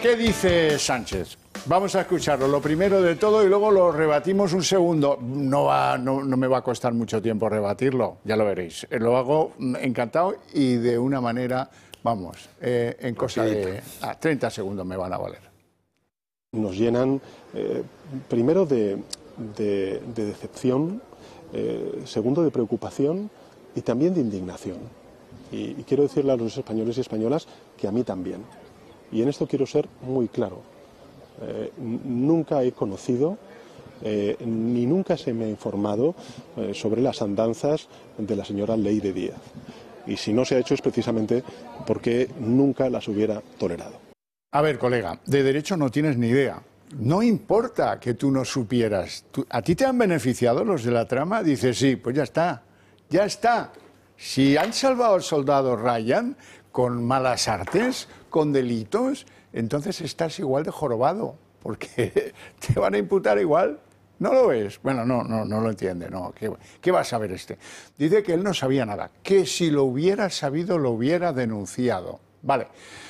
¿qué dice Sánchez? Vamos a escucharlo, lo primero de todo, y luego lo rebatimos un segundo. No me va a costar mucho tiempo rebatirlo, ya lo veréis. Lo hago encantado y de una manera, vamos, en cosa de 30 segundos me van a valer. Nos llenan, primero, de decepción, segundo, de preocupación y también de indignación. Y quiero decirle a los españoles y españolas que a mí también. Y en esto quiero ser muy claro. Nunca he conocido ni nunca se me ha informado sobre las andanzas de la señora Leire Díaz. Y si no se ha hecho es precisamente porque nunca las hubiera tolerado. A ver, colega, de derecho no tienes ni idea. No importa que tú no supieras. ¿A ti te han beneficiado los de la trama? Dices, sí, pues ya está. Ya está. Si han salvado al soldado Ryan con malas artes, con delitos, entonces estás igual de jorobado, porque te van a imputar igual. ¿No lo ves? Bueno, no lo entiende, no. ¿Qué va a saber este? Dice que él no sabía nada, que si lo hubiera sabido lo hubiera denunciado. Vale.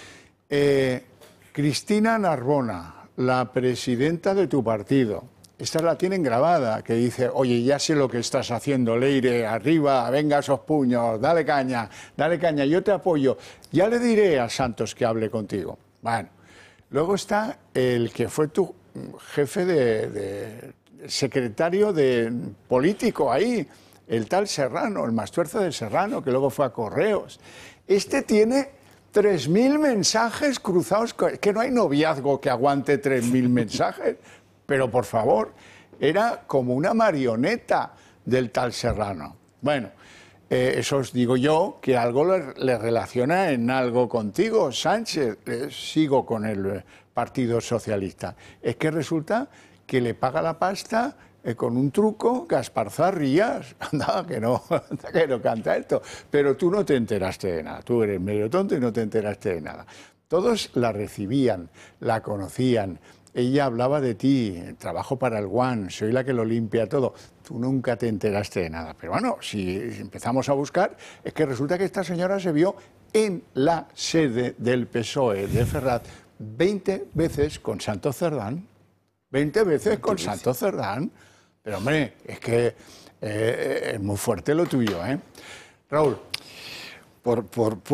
Cristina Narbona, la presidenta de tu partido, esta la tienen grabada, que dice, oye, ya sé lo que estás haciendo, Leire, arriba, venga esos puños, dale caña, yo te apoyo. Ya le diré a Santos que hable contigo. Bueno, luego está el que fue tu jefe de secretario de político ahí, el tal Serrano, el Mastuerzo de Serrano, que luego fue a Correos. Este tiene 3.000 mensajes cruzados, que no hay noviazgo que aguante 3.000 mensajes. Pero, por favor, era como una marioneta del tal Serrano. Bueno, eso os digo yo, que algo le relaciona en algo contigo, Sánchez. Sigo con el Partido Socialista. Es que resulta que le paga la pasta con un truco Gaspar Zarrías. Anda, que no canta esto. Pero tú no te enteraste de nada. Tú eres medio tonto y no te enteraste de nada. Todos la recibían, la conocían. Ella hablaba de ti, trabajo para el One, soy la que lo limpia todo. Tú nunca te enteraste de nada. Pero bueno, si empezamos a buscar, es que resulta que esta señora se vio en la sede del PSOE de Ferraz 20 veces con Santos Cerdán. 20 veces con Santos Cerdán. Pero hombre, es que es muy fuerte lo tuyo, ¿eh? Raúl.